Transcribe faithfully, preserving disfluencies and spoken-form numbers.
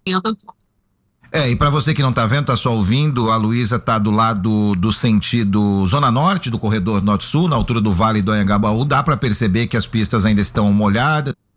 É, e para você que não tá vendo, tá só ouvindo, a Luísa tá do lado do sentido Zona Norte, do corredor Norte-Sul, na altura do Vale do Anhangabaú. Dá para perceber que as pistas ainda estão molhadas.